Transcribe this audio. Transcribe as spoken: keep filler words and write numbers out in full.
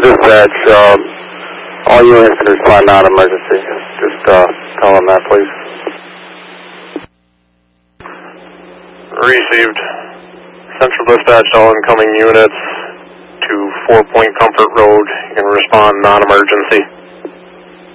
Dispatch, um, all units can respond non-emergency. Just uh, tell them that, please. Received. Central Dispatch, all incoming units to Four Point Comfort Road. You can respond non-emergency.